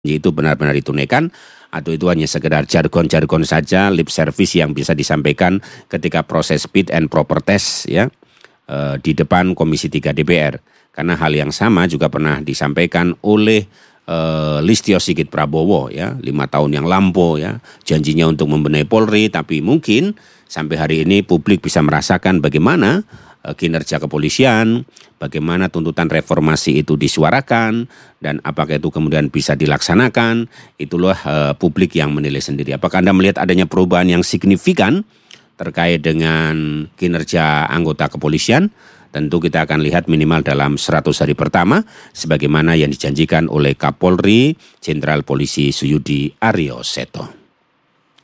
itu benar-benar ditunaikan atau itu hanya sekedar jargon-jargon saja, lip service yang bisa disampaikan ketika proses fit and proper test ya di depan Komisi 3 DPR. Karena hal yang sama juga pernah disampaikan oleh Listio Sigit Prabowo ya 5 tahun yang lampau ya, janjinya untuk membenahi Polri, tapi mungkin sampai hari ini publik bisa merasakan bagaimana kinerja kepolisian, bagaimana tuntutan reformasi itu disuarakan, dan apakah itu kemudian bisa dilaksanakan, itulah publik yang menilai sendiri. Apakah Anda melihat adanya perubahan yang signifikan terkait dengan kinerja anggota kepolisian? Tentu kita akan lihat minimal dalam 100 hari pertama, sebagaimana yang dijanjikan oleh Kapolri Jenderal Polisi Suyudi Aryo Seto.